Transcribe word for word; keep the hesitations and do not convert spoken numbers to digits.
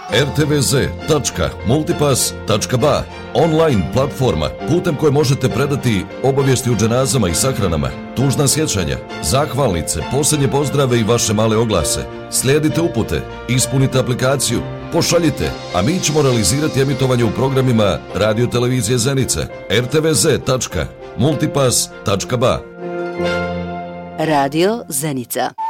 er te ve ze tačka multipass tačka ba, online platforma putem koje možete predati obavijesti o dženazama i sahranama, tužna sjećanja, zahvalnice, posljednje pozdrave i vaše male oglase. Slijedite upute, ispunite aplikaciju, pošaljite, a mi ćemo realizirati emitovanje u programima Radio Televizije Zenica. er te ve ze tačka multipass tačka ba. Radio Zenica.